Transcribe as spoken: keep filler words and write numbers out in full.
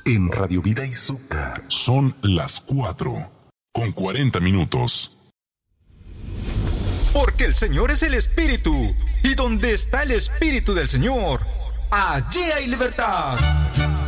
en Radio Vida y Zucca. Son las cuatro, con cuarenta minutos. Porque el Señor es el Espíritu, y donde está el Espíritu del Señor, allí hay libertad.